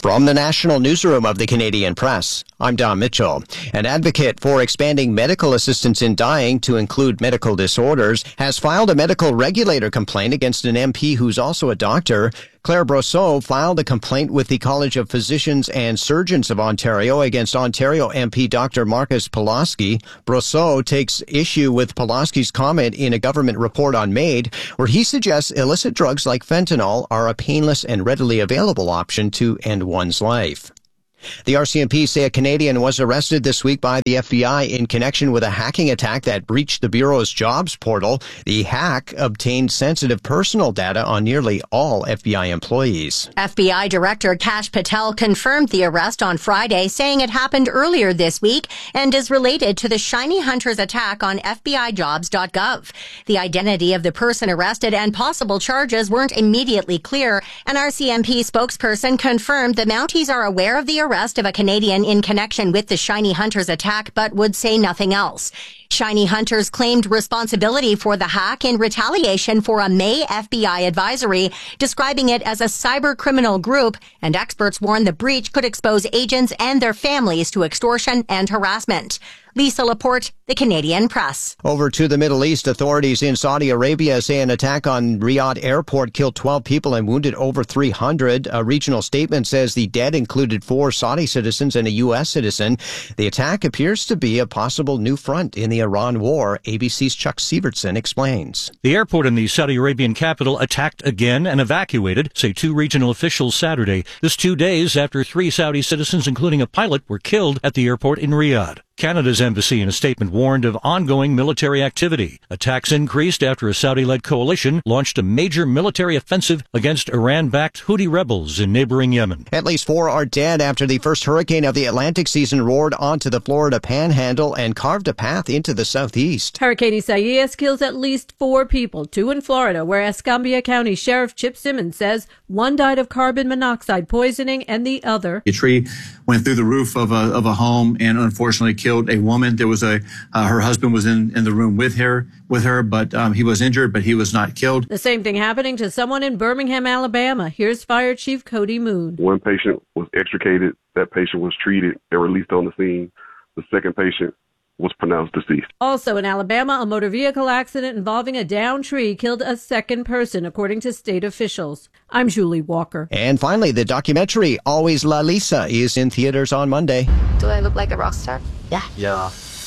From the National Newsroom of the Canadian Press, I'm Don Mitchell. An advocate for expanding medical assistance in dying to include medical disorders has filed a medical regulator complaint against an MP who's also a doctor. Claire Brosseau filed a complaint with the College of Physicians and Surgeons of Ontario against Ontario MP Dr. Marcus Pulaski. Brosseau takes issue with Pulaski's comment in a government report on MAID, where he suggests illicit drugs like fentanyl are a painless and readily available option to end one's life. The RCMP say a Canadian was arrested this week by the FBI in connection with a hacking attack that breached the Bureau's jobs portal. The hack obtained sensitive personal data on nearly all FBI employees. FBI Director Kash Patel confirmed the arrest on Friday, saying it happened earlier this week and is related to the Shiny Hunters attack on FBIJobs.gov. The identity of the person arrested and possible charges weren't immediately clear. An RCMP spokesperson confirmed the Mounties are aware of the arrest of a Canadian in connection with the Shiny Hunters attack, but would say nothing else. Shiny Hunters claimed responsibility for the hack in retaliation for a May FBI advisory, describing it as a cyber criminal group, and experts warn the breach could expose agents and their families to extortion and harassment. Lisa Laporte, The Canadian Press. Over to the Middle East, authorities in Saudi Arabia say an attack on Riyadh airport killed 12 people and wounded over 300. A regional statement says the dead included 4 Saudi citizens and a U.S. citizen. The attack appears to be a possible new front in the Iran war. ABC's Chuck Sievertson explains. The airport in the Saudi Arabian capital attacked again and evacuated, say 2 regional officials Saturday. This 2 days after 3 Saudi citizens, including a pilot, were killed at the airport in Riyadh. Canada's embassy in a statement warned of ongoing military activity. Attacks increased after a Saudi-led coalition launched a major military offensive against Iran-backed Houthi rebels in neighboring Yemen. At least 4 are dead after the first hurricane of the Atlantic season roared onto the Florida Panhandle and carved a path into the southeast. Hurricane Isaias kills at least 4 people, 2 in Florida, where Escambia County Sheriff Chip Simmons says 1 died of carbon monoxide poisoning and the other. A tree went through the roof of a home and unfortunately killed a woman. There was her husband was in the room with her, but he was injured, but he was not killed. The same thing happening to someone in Birmingham, Alabama. Here's Fire Chief Cody Moon. 1 patient was extricated. That patient was treated and released on the scene. The second patient was pronounced deceased. Also in Alabama, a motor vehicle accident involving a downed tree killed a second person, according to state officials. I'm Julie Walker. And finally, the documentary Always La Lisa is in theaters on Monday. Do I look like a rock star? Yeah.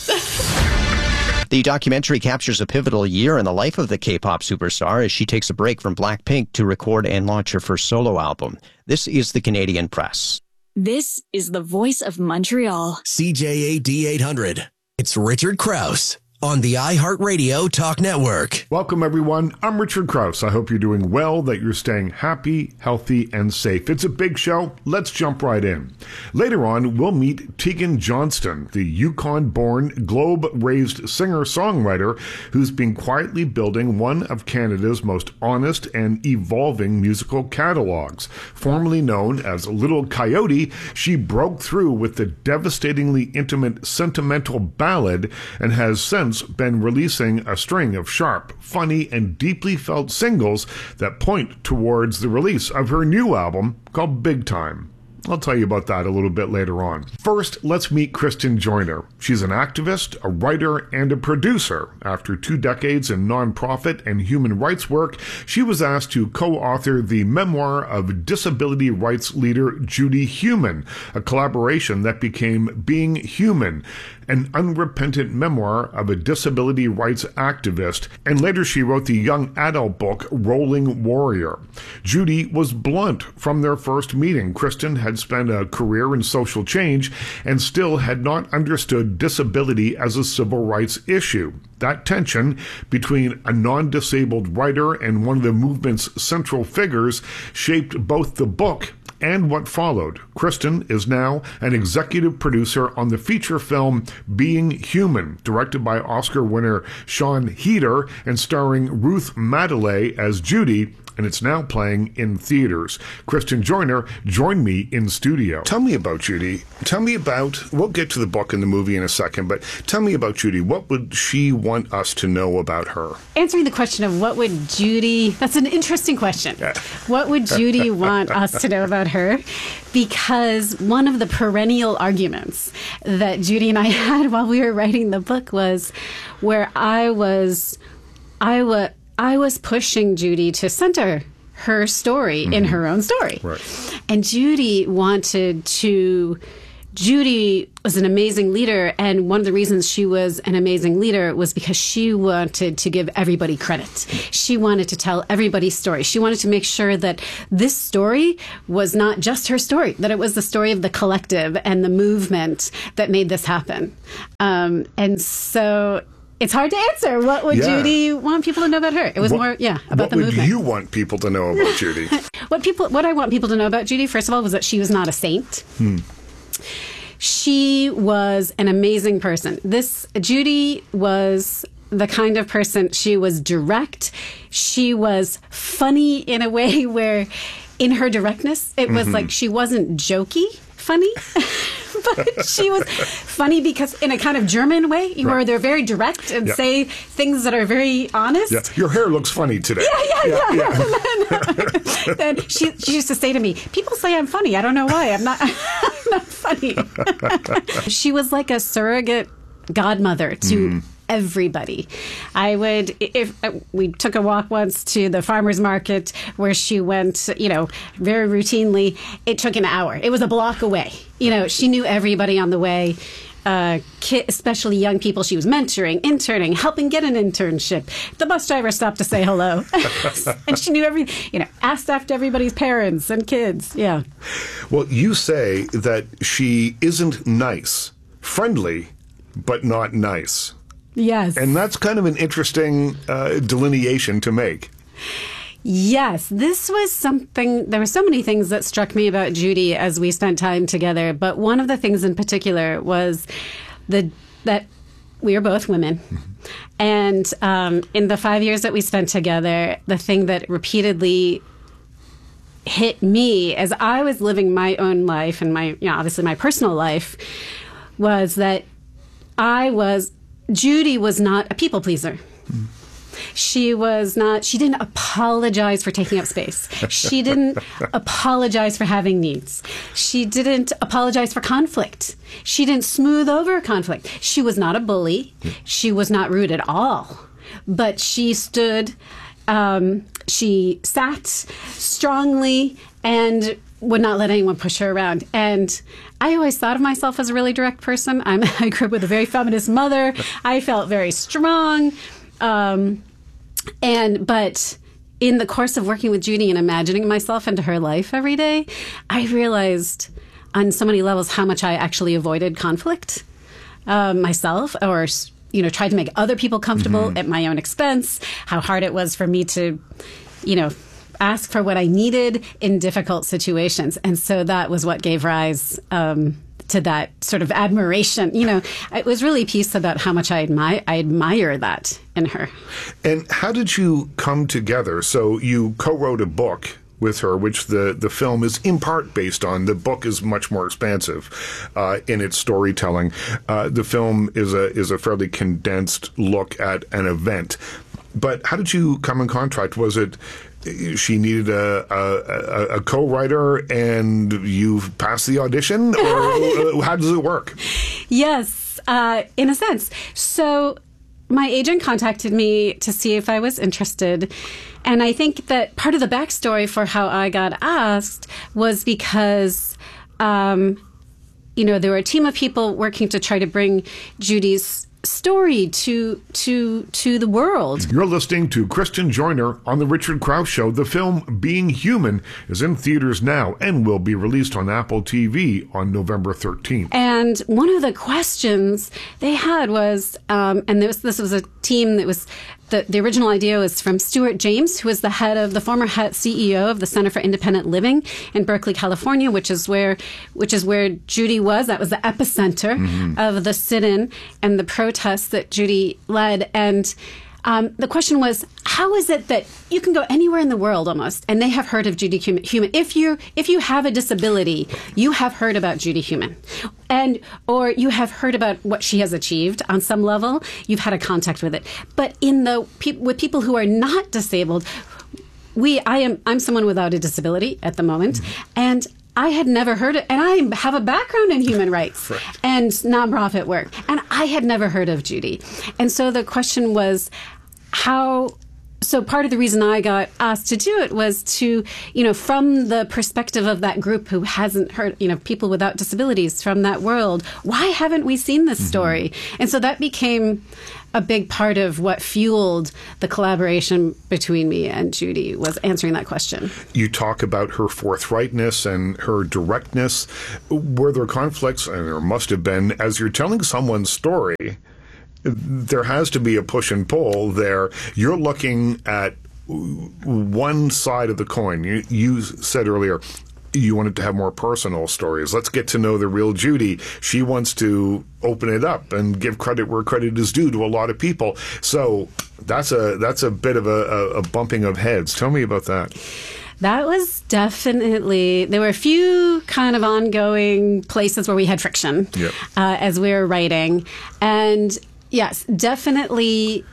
The documentary captures a pivotal year in the life of the K-pop superstar as she takes a break from Blackpink to record and launch her first solo album. This is the Canadian Press. This is the voice of Montreal. CJAD 800. It's Richard Krause on the iHeartRadio Talk Network. Welcome, everyone. I'm Richard Krause. I hope you're doing well, that you're staying happy, healthy, and safe. It's a big show. Let's jump right in. Later on, we'll meet Tegan Johnston, the Yukon-born, Globe-raised singer-songwriter who's been quietly building one of Canada's most honest and evolving musical catalogs. Formerly known as Little Coyote, she broke through with the devastatingly intimate Sentimental Ballad and has since been releasing a string of sharp, funny, and deeply felt singles that point towards the release of her new album called Big Time. I'll tell you about that a little bit later on. First, let's meet Kristen Joyner. She's an activist, a writer, and a producer. After 2 decades in nonprofit and human rights work, she was asked to co-author the memoir of disability rights leader Judy Heumann, a collaboration that became Being Human, an unrepentant memoir of a disability rights activist, and later she wrote the young adult book Rolling Warrior. Judy was blunt from their first meeting. Kristen had spent a career in social change and still had not understood disability as a civil rights issue. That tension between a non-disabled writer and one of the movement's central figures shaped both the book and what followed. Kristen is now an executive producer on the feature film Being Human, directed by Oscar winner Sean Heder and starring Ruth Madeley as Judy, and it's now playing in theaters. Kristen Joyner joined me in studio. Tell me about Judy. Tell me about, we'll get to the book and the movie in a second, but tell me about Judy. What would she want us to know about her? Answering the question of what would Judy, that's an interesting question. What would Judy want us to know about her? Because one of the perennial arguments that Judy and I had while we were writing the book was where I was pushing Judy to center her story in her own story. Right. And Judy was an amazing leader, and one of the reasons she was an amazing leader was because she wanted to give everybody credit. She wanted to tell everybody's story. She wanted to make sure that this story was not just her story, that it was the story of the collective and the movement that made this happen. And so it's hard to answer. What would Judy want people to know about her? It was about the movement. What would you want people to know about Judy? What I want people to know about Judy, first of all, was that she was not a saint. She was an amazing person. Judy was the kind of person, she was direct. She was funny in a way where in her directness, it was like she wasn't jokey funny. But she was funny because in a kind of German way, where they're very direct and say things that are very honest. Yeah. Your hair looks funny today. Then she used to say to me, people say I'm funny. I don't know why. I'm not funny. She was like a surrogate godmother to everybody. If we took a walk once to the farmer's market where she went, very routinely, it took an hour. It was a block away. She knew everybody on the way. Especially young people she was mentoring, interning, helping get an internship. The bus driver stopped to say hello. And she knew asked after everybody's parents and kids. Yeah. Well, you say that she isn't nice, friendly, but not nice. Yes. And that's kind of an interesting delineation to make. Yes, this was something, there were so many things that struck me about Judy as we spent time together, but one of the things in particular was that we are both women. And in the 5 years that we spent together, the thing that repeatedly hit me as I was living my own life and obviously my personal life was that Judy was not a people pleaser. She didn't apologize for taking up space. She didn't apologize for having needs. She didn't apologize for conflict. She didn't smooth over conflict. She was not a bully. She was not rude at all. But she she sat strongly and would not let anyone push her around. And I always thought of myself as a really direct person. I grew up with a very feminist mother. I felt very strong. But in the course of working with Judy and imagining myself into her life every day, I realized on so many levels how much I actually avoided conflict myself, or tried to make other people comfortable at my own expense. How hard it was for me to, ask for what I needed in difficult situations, and so that was what gave rise to that sort of admiration. It was really a piece about how much I admire that in her. And how did you come together? So you co-wrote a book with her, which the film is in part based on. The book is much more expansive in its storytelling. The film is a fairly condensed look at an event. But how did you come in contact? Was it she needed a co-writer and you passed the audition? Or how does it work? Yes, in a sense. So my agent contacted me to see if I was interested. And I think that part of the backstory for how I got asked was because, there were a team of people working to try to bring Judy's story to the world. You're listening to Kristen Joyner on The Richard Crouse Show. The film Being Human is in theaters now and will be released on Apple TV on November 13th. And one of the questions they had was, and this was a team that was, the original idea was from Stuart James, who was the former head CEO of the Center for Independent Living in Berkeley, California, which is where Judy was. That was the epicenter of the sit-in and the protests that Judy led. And the question was, how is it that you can go anywhere in the world almost, and they have heard of Judy Heumann? If you have a disability, you have heard about Judy Heumann, or you have heard about what she has achieved on some level. You've had a contact with it. But with people who are not disabled, I'm someone without a disability at the moment, and I had never heard it, and I have a background in human rights and nonprofit work, and I had never heard of Judy. And so the question was, so part of the reason I got asked to do it was to, from the perspective of that group who hasn't heard, people without disabilities from that world, why haven't we seen this story? And so that became a big part of what fueled the collaboration between me and Judy, was answering that question. You talk about her forthrightness and her directness. Were there conflicts? And there must have been. As you're telling someone's story, there has to be a push and pull there. You're looking at one side of the coin. You said earlier you wanted to have more personal stories. Let's get to know the real Judy. She wants to open it up and give credit where credit is due to a lot of people. So that's a bit of a bumping of heads. Tell me about that. That was definitely, there were a few kind of ongoing places where we had friction as we were writing. And yes, definitely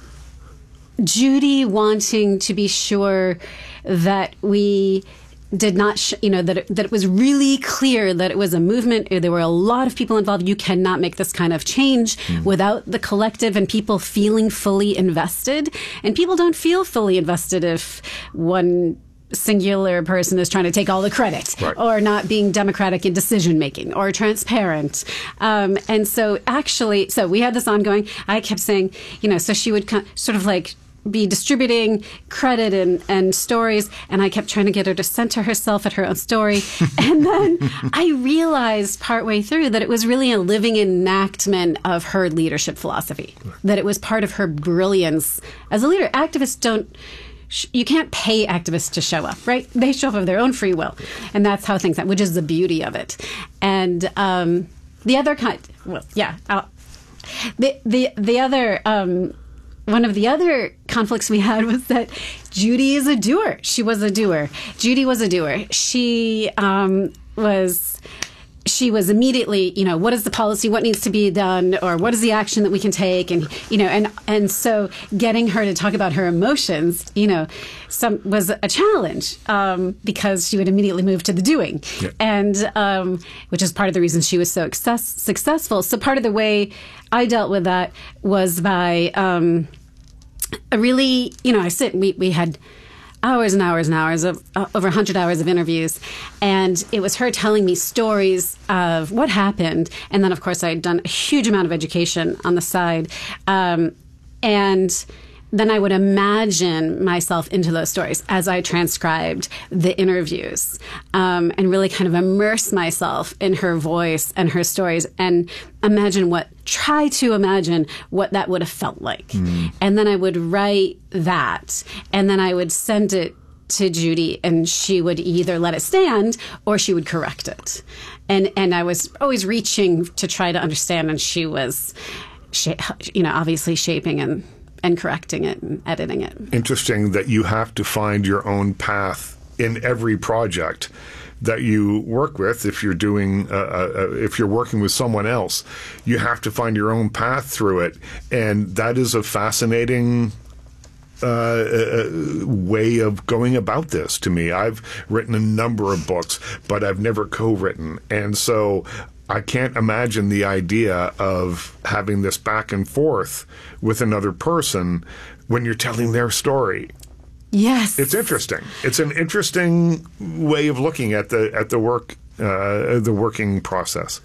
Judy wanting to be sure that we did not, that it was really clear that it was a movement. There were a lot of people involved. You cannot make this kind of change without the collective and people feeling fully invested. And people don't feel fully invested if one singular person is trying to take all the credit or not being democratic in decision making or transparent. And so we had this ongoing, I kept saying, so she would sort of like be distributing credit and stories, and I kept trying to get her to center herself at her own story. And then I realized partway through that it was really a living enactment of her leadership philosophy, that it was part of her brilliance as a leader. Activists you can't pay activists to show up, right? They show up of their own free will. And that's how things happen, which is the beauty of it. And the other one of the other conflicts we had was that Judy is a doer. She was a doer. Judy was a doer. She was immediately, what is the policy? What needs to be done? Or what is the action that we can take? And, and so getting her to talk about her emotions, was a challenge because she would immediately move to the doing. Yeah. And which is part of the reason she was so successful. So part of the way I dealt with that was by we had hours and hours and hours of over 100 hours of interviews. And it was her telling me stories of what happened. And then, of course, I'd done a huge amount of education on the side. And then I would imagine myself into those stories as I transcribed the interviews, and really kind of immerse myself in her voice and her stories and try to imagine what that would have felt like. And then I would write that, and then I would send it to Judy, and she would either let it stand or she would correct it. And I was always reaching to try to understand, and she was, obviously shaping and correcting it and editing it. Interesting that you have to find your own path in every project that you work with. If you're doing, if you're working with someone else, you have to find your own path through it. And that is a fascinating way of going about this to me. I've written a number of books, but I've never co-written. And so I can't imagine the idea of having this back and forth with another person when you're telling their story. Yes. It's interesting. It's an interesting way of looking at the work, the working process.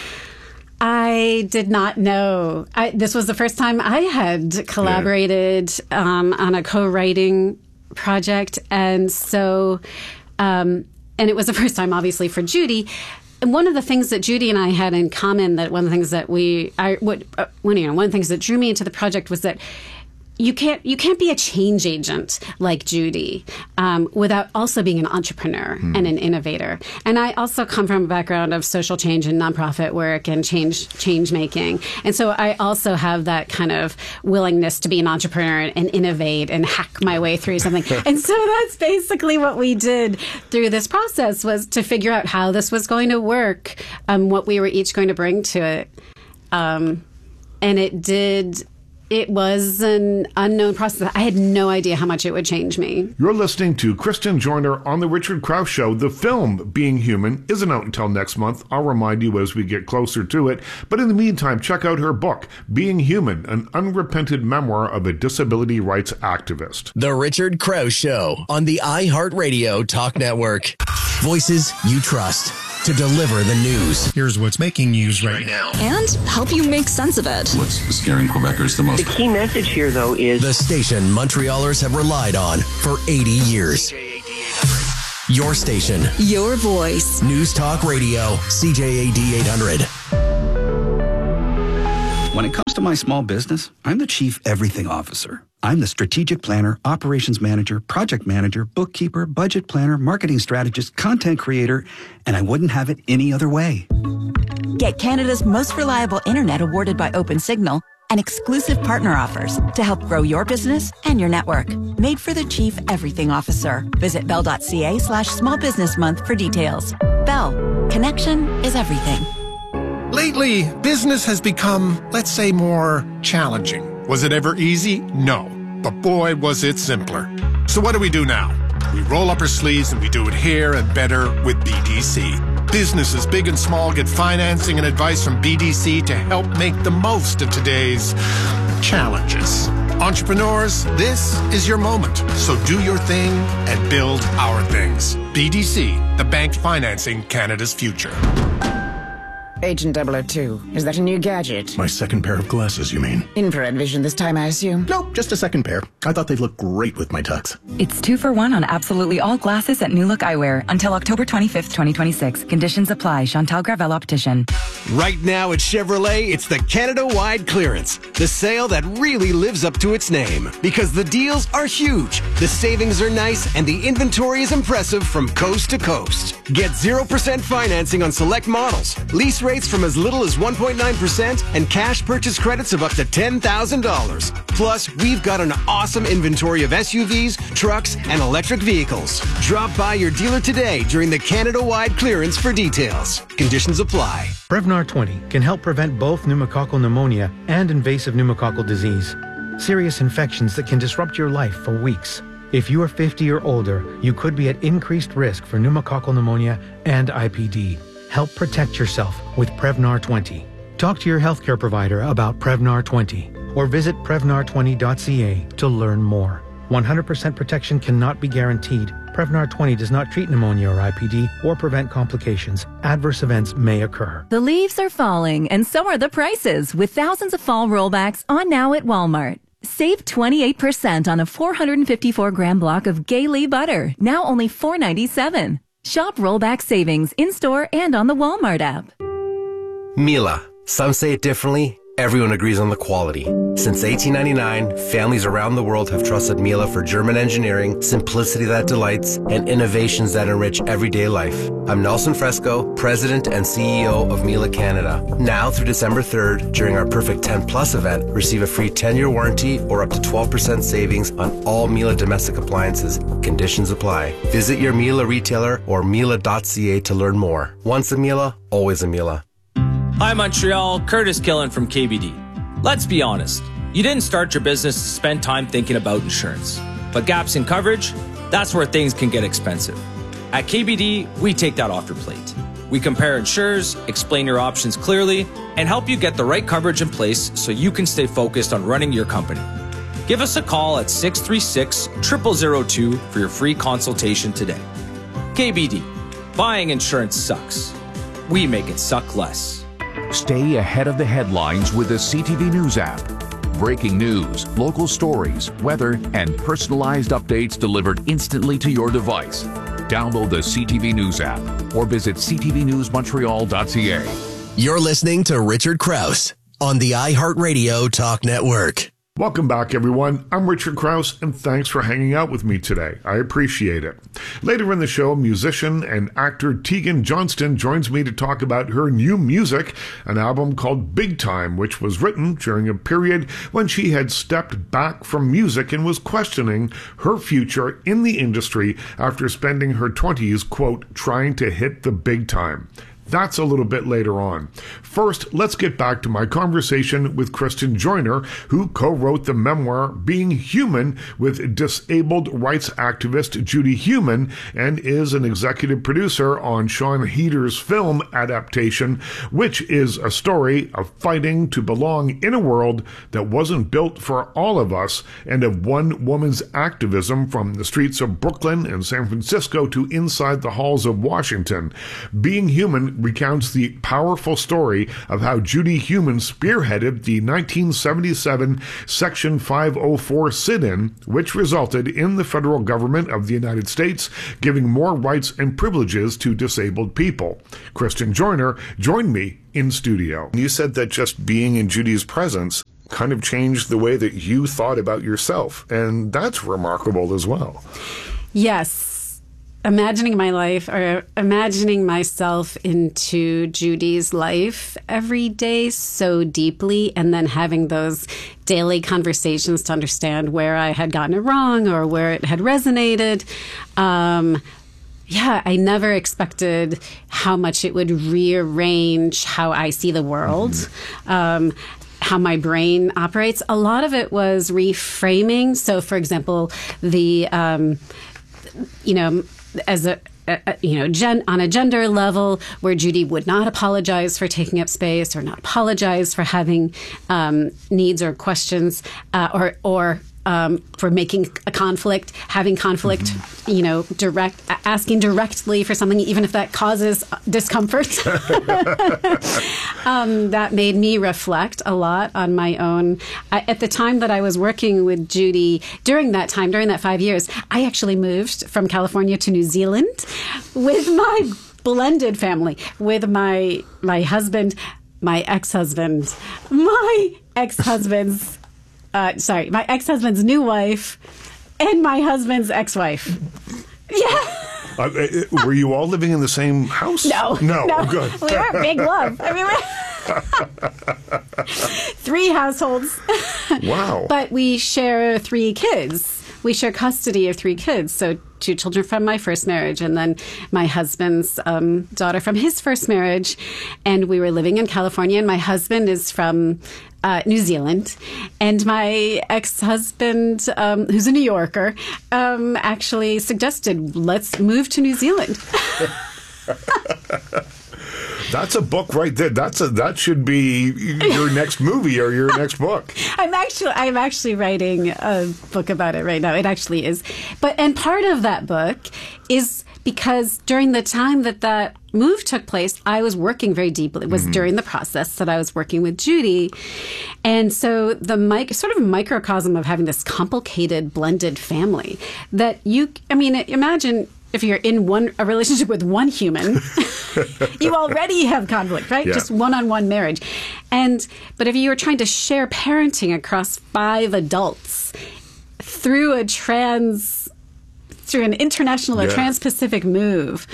I did not know. This was the first time I had collaborated on a co-writing project. And so, and it was the first time, obviously, for Judy. And one of the things that Judy and I had in common, that one of the things that one of the things that drew me into the project was that you can't be a change agent like Judy without also being an entrepreneur and an innovator. And I also come from a background of social change and nonprofit work and change making. And so I also have that kind of willingness to be an entrepreneur and innovate and hack my way through something. And so that's basically what we did through this process, was to figure out how this was going to work, what we were each going to bring to it. And it was an unknown process. I had no idea how much it would change me. You're listening to Kristen Joyner on The Richard Krause Show. The film, Being Human, isn't out until next month. I'll remind you as we get closer to it. But in the meantime, check out her book, Being Human, an unrepented memoir of a disability rights activist. The Richard Krause Show on the iHeartRadio Talk Network. Voices you trust to deliver the news. Here's what's making news right now. And help you make sense of it. What's scaring Quebecers the most? The key message here, though, is the station Montrealers have relied on for 80 years. Your station. Your voice. News Talk Radio, CJAD 800. When it comes to my small business, I'm the Chief Everything Officer. I'm the strategic planner, operations manager, project manager, bookkeeper, budget planner, marketing strategist, content creator, and I wouldn't have it any other way. Get Canada's most reliable internet awarded by OpenSignal and exclusive partner offers to help grow your business and your network. Made for the Chief Everything Officer. Visit bell.ca/small business month for details. Bell. Connection is everything. Lately, business has become, let's say, more challenging. Was it ever easy? No. But boy, was it simpler. So what do we do now? We roll up our sleeves and we do it here and better with BDC. Businesses big and small get financing and advice from BDC to help make the most of today's challenges. Entrepreneurs, this is your moment. So do your thing and build our things. BDC, the bank financing Canada's future. Agent 002, is that a new gadget? My second pair of glasses, you mean? Infrared vision this time, I assume? Nope, just a second pair. I thought they'd look great with my tux. It's 2 for 1 on absolutely all glasses at New Look Eyewear until October 25th, 2026. Conditions apply. Chantal Gravel Optician. Right now at Chevrolet, it's the Canada-wide clearance. The sale that really lives up to its name. Because the deals are huge, the savings are nice, and the inventory is impressive from coast to coast. Get 0% financing on select models. Lease rates from as little as 1.9% and cash purchase credits of up to $10,000. Plus, we've got an awesome inventory of SUVs, trucks, and electric vehicles. Drop by your dealer today during the Canada-wide clearance for details. Conditions apply. Prevnar 20 can help prevent both pneumococcal pneumonia and invasive pneumococcal disease. Serious infections that can disrupt your life for weeks. If you are 50 or older, you could be at increased risk for pneumococcal pneumonia and IPD. Help protect yourself with Prevnar 20. Talk to your healthcare provider about Prevnar 20 or visit Prevnar20.ca to learn more. 100% protection cannot be guaranteed. Prevnar 20 does not treat pneumonia or IPD or prevent complications. Adverse events may occur. The leaves are falling, and so are the prices, with thousands of fall rollbacks on now at Walmart. Save 28% on a 454-gram block of Gaylee butter, now only $4.97. Shop rollback savings in-store and on the Walmart app. Miele. Some say it differently. Everyone agrees on the quality. Since 1899, families around the world have trusted Miele for German engineering, simplicity that delights, and innovations that enrich everyday life. I'm Nelson Fresco, President and CEO of Miele Canada. Now through December 3rd, during our Perfect 10 Plus event, receive a free 10-year warranty or up to 12% savings on all Miele domestic appliances. Conditions apply. Visit your Miele retailer or Miele.ca to learn more. Once a Miele, always a Miele. Hi Montreal, Curtis Killen from KBD. Let's be honest, you didn't start your business to spend time thinking about insurance. But gaps in coverage, that's where things can get expensive. At KBD, we take that off your plate. We compare insurers, explain your options clearly, and help you get the right coverage in place so you can stay focused on running your company. Give us a call at 636-0002 for your free consultation today. KBD, buying insurance sucks. We make it suck less. Stay ahead of the headlines with the CTV News app. Breaking news, local stories, weather, and personalized updates delivered instantly to your device. Download the CTV News app or visit ctvnewsmontreal.ca. You're listening to Richard Krause on the iHeartRadio Talk Network. Welcome back, everyone. I'm Richard Krause, and thanks for hanging out with me today. I appreciate it. Later in the show, musician and actor Tegan Johnston joins me to talk about her new music, an album called Big Time, which was written during a period when she had stepped back from music and was questioning her future in the industry after spending her 20s, quote, trying to hit the big time. That's a little bit later on. First, let's get back to my conversation with Kristen Joyner, who co-wrote the memoir Being Human with disabled rights activist Judy Heumann and is an executive producer on Sean Heder film adaptation, which is a story of fighting to belong in a world that wasn't built for all of us and of one woman's activism from the streets of Brooklyn and San Francisco to inside the halls of Washington. Being Human recounts the powerful story of how Judy Heumann spearheaded the 1977 Section 504 sit-in, which resulted in the federal government of the United States giving more rights and privileges to disabled people. Kristen Joyner joined me in studio. You said that just being in Judy's presence kind of changed the way that you thought about yourself, and that's remarkable as well. Yes. Imagining my life or imagining myself into Judy's life every day so deeply, and then having those daily conversations to understand where I had gotten it wrong or where it had resonated. I never expected how much it would rearrange how I see the world. How my brain operates. A lot of it was reframing. So, for example, the, as a on a gender level, where Judy would not apologize for taking up space or not apologize for having needs or questions or for making a conflict, having conflict, asking directly for something, even if that causes discomfort. That made me reflect a lot on my own. At the time that I was working with Judy, during that 5 years, I actually moved from California to New Zealand with my blended family, with my husband, my ex-husband, my ex-husband's new wife, and my husband's ex-wife. Yeah. Were you all living in the same house? No. Good. We were big love. I mean, 3 households. Wow. But we share 3 kids. We share custody of 3 kids. So 2 children from my first marriage, and then my husband's daughter from his first marriage. And we were living in California, and my husband is from New Zealand. And my ex-husband, who's a New Yorker, actually suggested, let's move to New Zealand. That's a book right there. That should be your next movie or your next book. I'm actually writing a book about it right now. It actually is. And part of that book is because during the time that move took place, I was working very deeply. It was during the process that I was working with Judy. And so the sort of microcosm of having this complicated blended family that imagine if you're in a relationship with one human, you already have conflict, right? Yeah. Just one-on-one marriage. But if you were trying to share parenting across 5 adults through an international or trans-Pacific move,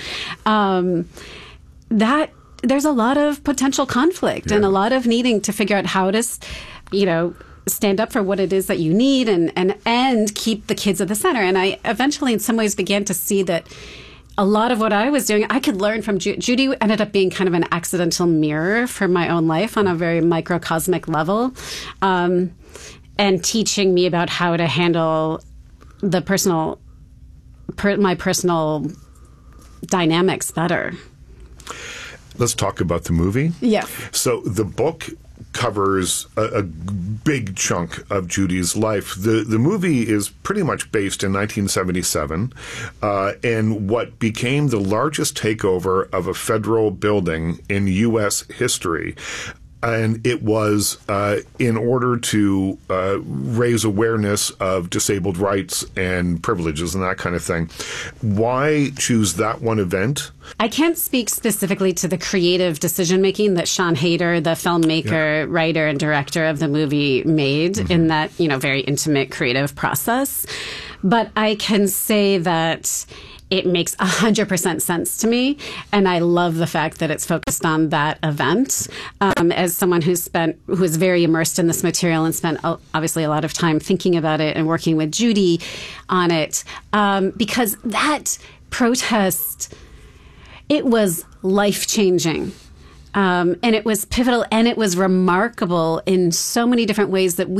that there's a lot of potential conflict and a lot of needing to figure out how to, stand up for what it is that you need and keep the kids at the center. And I eventually, in some ways, began to see that a lot of what I was doing, I could learn from Judy. Judy ended up being kind of an accidental mirror for my own life on a very microcosmic level, and teaching me about how to handle the my personal dynamics better. Let's talk about the movie. Yeah. So the book covers a big chunk of Judy's life. The movie is pretty much based in 1977 and what became the largest takeover of a federal building in U.S. history. And it was in order to raise awareness of disabled rights and privileges and that kind of thing. Why choose that one event? I can't speak specifically to the creative decision-making that Sean Hayter, the filmmaker, writer, and director of the movie made in that, very intimate creative process. But I can say that it makes 100% sense to me, and I love the fact that it's focused on that event. As someone who is very immersed in this material and spent obviously a lot of time thinking about it and working with Judy on it, because that protest, it was life-changing. And it was pivotal, and it was remarkable in so many different ways that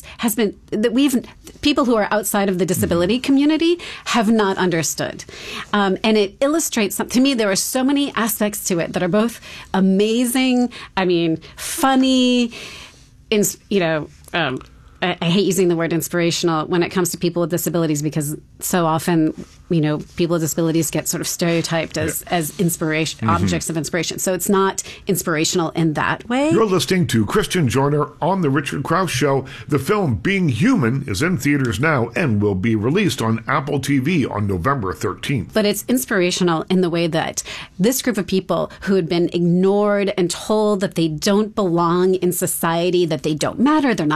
people who are outside of the disability community have not understood. And it illustrates something. To me, there are so many aspects to it that are both amazing, funny, I hate using the word inspirational when it comes to people with disabilities, because so often, people with disabilities get sort of stereotyped as inspiration, objects of inspiration. So it's not inspirational in that way. You're listening to Christian Joyner on The Richard Krause Show. The film Being Human is in theaters now and will be released on Apple TV on November 13th. But it's inspirational in the way that this group of people who had been ignored and told that they don't belong in society, that they don't matter, they're not